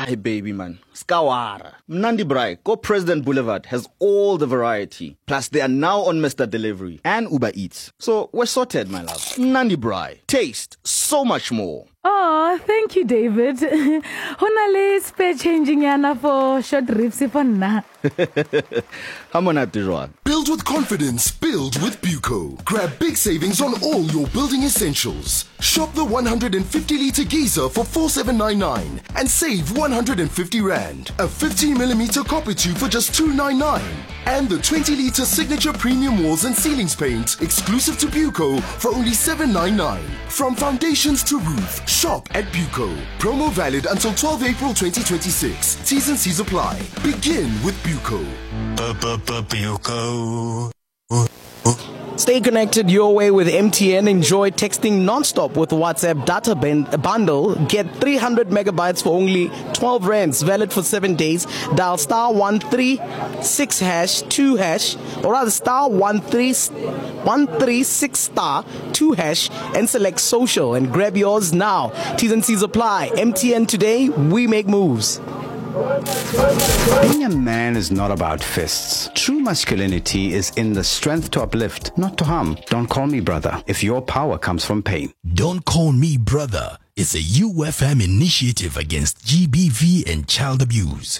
Hey baby man, Skawara. Mnandi Braai, Go President Boulevard has all the variety. Plus they are now on Mr. Delivery and Uber Eats. So we're sorted, my love. Mnandi Braai, taste so much more. Oh, thank you, David. Honale spare changing yana for short rips for na. Build with confidence, build with Buco. Grab big savings on all your building essentials. Shop the 150-litre geyser for 4,799 and save 150 Rand. A 15mm copper tube for just 299. And the 20-litre signature premium walls and ceilings paint exclusive to Buco for only 799. From foundations to roof, shop at Buco. Promo valid until 12 April 2026. T's and C's apply. Begin with Buco. Buco. Stay connected your way with MTN. Enjoy texting non-stop with WhatsApp data bundle. Get 300 megabytes for only 12 rands. Valid for 7 days. Dial star 136 hash 2 hash, or rather star 136 star 2 hash, and select social and grab yours now. T's and C's apply. MTN today, we make moves. Being a man is not about fists. True masculinity is in the strength to uplift, not to harm. Don't call me brother if your power comes from pain. Don't Call Me Brother is a UFM initiative against GBV and child abuse.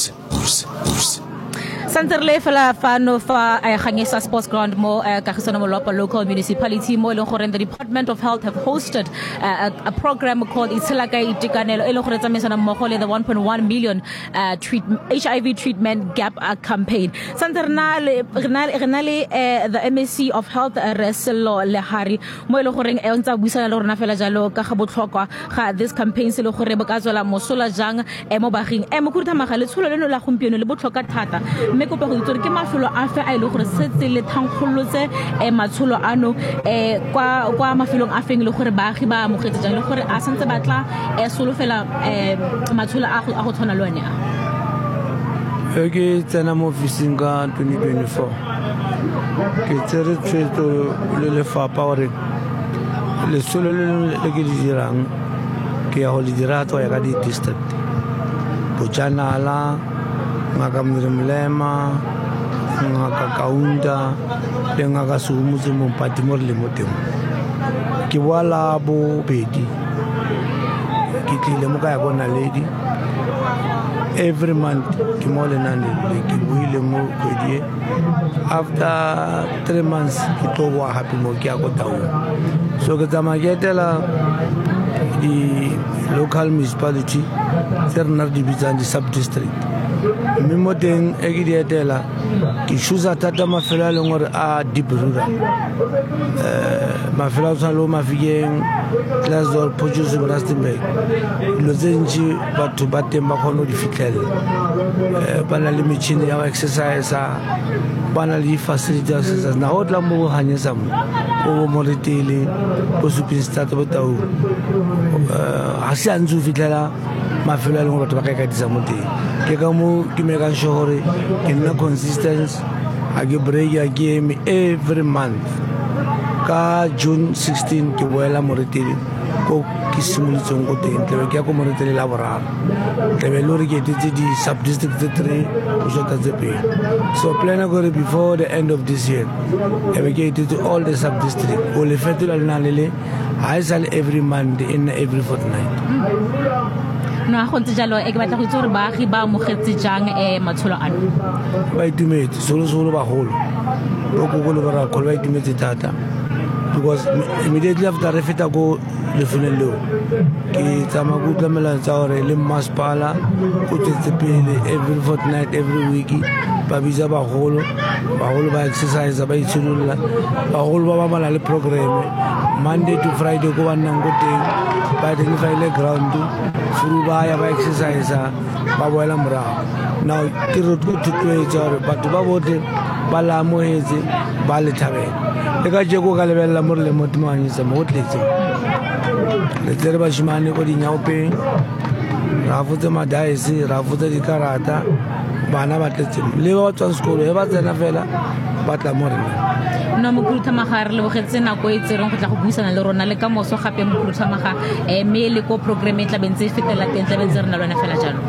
Santerle fela fano fa Ganyesa Sports Ground mo Kagisono Molopo local municipality mo eleng gore the Department of Health have hosted a program called Itselaka Itekanelo eleng gore tsamaisana mmogo le the 1.1 million HIV treatment gap campaign. Santerna the MSc of Health Reselo Lehari mo eleng gore e ntse buisana le rona fela jalo ka ga botlhokwa ga this campaign se le gore ba ka tswela mosola jang mo baging mo kurita magale tsholo leno la gompieno le botlhoka thata. Me kopa go itse ke mafelo a fe a ile gore setse le thankgolotse matsholo ano kwa mafelong a feng le gore baagi ba amogetse jang le gore a santse batla solofela matsholo a go tshwana le one a ke tsena mo officing ka 2024 ke tsere tshwetso le lefapha gore le solo le ke di dirang ke ya go di dira ya ka di district Bojanala ngaka Mlema ngaka Kaunda le ngaka Suhumuze mo Patimor le moteng ke boala bo pedi ke tlile mo ka ya bona lady every month ke mo le nane ke buile mo kgwedi after 3 months ke towa happy mo ke ya go taung so ke tsama ke etela the local municipality serna di bizan di sub district mimoteng e ke dietela ke shuza tata mafelo a lengore a deep rural mafelo a tshalo mafikeng Glasgow produce Rustenburg lo zenji batho ba teng ba kgone di fitlhela bana le metšhini ya exercise bana le facilities na o tla mo hanyesa mo o mo retele o supin start bo tau a se antsu fitlhela mafelo a lengore batho ba ka disa mo teng ke ka mo ke me ka sure ke nna consistent a ke break ya game every month ka June 16 ke boela mo retele ko ke simoletseng go teng tle ke ya ko mo retele la boraro tle lori ke tetse di sub district 3 o jota tsepe so plan go before the end of this year e ke tetse all the sub district o le fetola le na le haisal every month in every fortnight no a gontse jalo e ke batla go itse gore baagi ba amogetse jang matsholo ano ba itumetse solo ba golo go go le ba kholo ba itumetse thata because immediately after re feta go le funelo ke tsama go tlamela tsa gore le masipala go tsetse pele every fortnight every week ba biza ba golo ba exercise ba itsholola ba golo ba bala le program Monday to Friday go bana go teng ba identify le ground furu ba ya ba exercise ba boela mora now ke re go tshwetsa gore batho ba bote ba la mohetse ba le thabela le ka jeko ka lebella mo le motho mo anyisa mo tletse le tle ba shimane go dinyaope ra futse madaisi ra futse dikarata bana ba tletse le ba tswa sekolo e ba tsena fela ba tla mo rena no Mokhuduthamaga re lebogetse nako e tsereng go tla go buisana le rona le ka moso gape Mokhuduthamaga me le ko program e tla bentse fetela teng tla bentse re na lona fela jalo